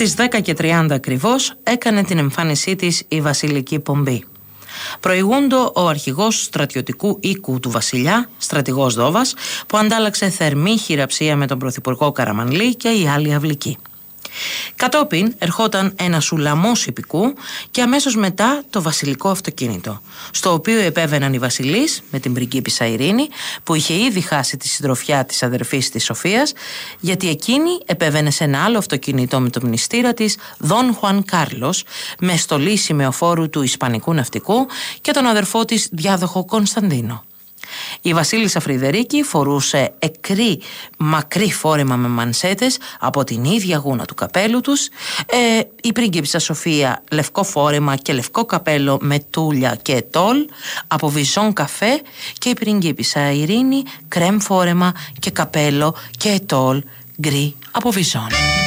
Στις 10:30 ακριβώς έκανε την εμφάνισή της η βασιλική πομπή. Προηγούντο ο αρχηγός στρατιωτικού οίκου του βασιλιά, στρατηγός Δόβας, που αντάλλαξε θερμή χειραψία με τον πρωθυπουργό Καραμανλή και οι άλλοι αυλικοί. Κατόπιν ερχόταν ένας ουλαμός ιππικού και αμέσως μετά το βασιλικό αυτοκίνητο, στο οποίο επέβαιναν οι βασιλείς με την πριγκίπισσα Ειρήνη, που είχε ήδη χάσει τη συντροφιά της αδερφής της Σοφίας, γιατί εκείνη επέβαινε σε ένα άλλο αυτοκίνητο με τον μνηστήρα της Δον Χουάν Κάρλος, με στολή σημεοφόρου του Ισπανικού ναυτικού και τον αδερφό της διάδοχο Κωνσταντίνο. Η βασίλισσα Φρυδερίκη φορούσε μακρύ φόρεμα με μανσέτες από την ίδια γούνα του καπέλου τους, η πρίγκιψα Σοφία λευκό φόρεμα και λευκό καπέλο με τούλια και ετόλ από βυζόν καφέ, και η πριγκίπισσα Ειρήνη κρέμ φόρεμα και καπέλο και ετόλ γκρι από βυζόν.